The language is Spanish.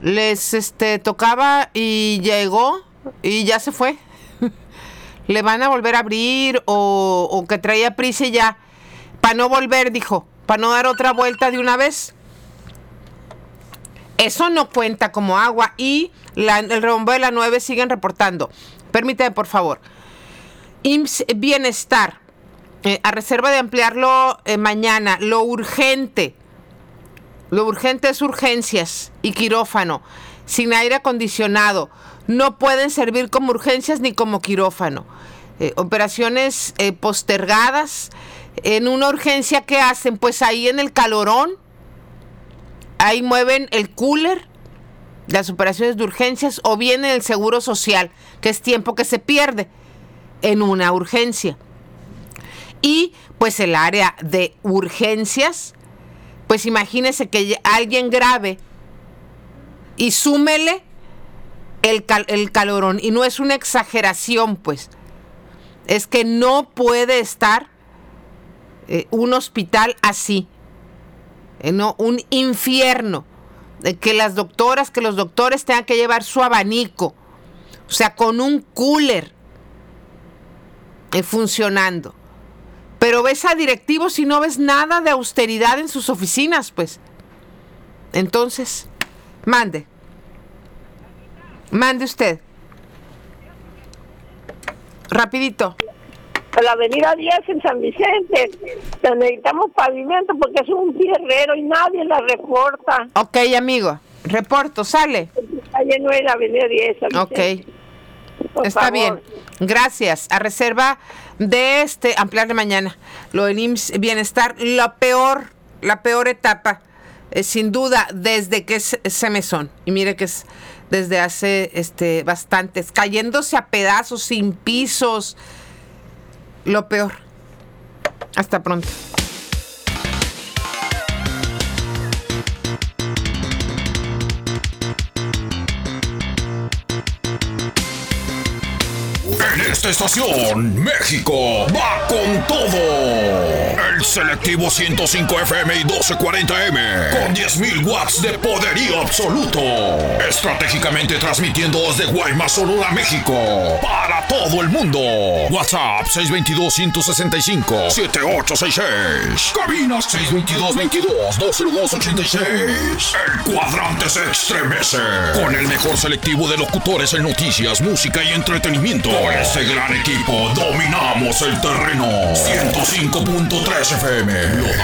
les tocaba y llegó y ya se fue. Le van a volver a abrir o que traía prisa y ya, para no volver, dijo, para no dar otra vuelta de una vez. Eso no cuenta como agua. Y el Rombo de la 9 siguen reportando. Permíteme, por favor. IMSS Bienestar, a reserva de ampliarlo mañana, lo urgente es urgencias y quirófano, sin aire acondicionado. No pueden servir como urgencias ni como quirófano. Operaciones postergadas. En una urgencia, ¿qué hacen? Pues ahí en el calorón, ahí mueven el cooler, las operaciones de urgencias, o bien en el seguro social, que es tiempo que se pierde en una urgencia. Y pues el área de urgencias, pues imagínese que alguien grave y súmele el calorón. Y no es una exageración, pues. Es que no puede estar un hospital así. No, un infierno. Que las doctoras, que los doctores tengan que llevar su abanico. O sea, con un cooler funcionando. Pero ves a directivos y no ves nada de austeridad en sus oficinas, pues. Entonces, mande usted. Rapidito. A la avenida 10 en San Vicente, necesitamos pavimento porque es un tierrero y nadie la reporta. Ok, amigo, reporto, sale. Está lleno de la avenida 10. San Vicente. Ok, está bien. Gracias. A reserva de ampliar de mañana. Lo del IMSS Bienestar, la peor etapa, sin duda, desde que es Semesón. Y mire que es desde hace bastantes, cayéndose a pedazos, sin pisos. Lo peor. Hasta pronto. En esta estación, México va con todo. El selectivo 105 FM y 1240M con 10.000 watts de poderío absoluto. Estratégicamente transmitiendo desde Guaymas, Sonora, México, para todo el mundo. WhatsApp 622-165-7866. Cabinas 622-22-20286. El cuadrante se estremece con el mejor selectivo de locutores en noticias, música y entretenimiento. Con este gran equipo dominamos el terreno. 105.3 FM.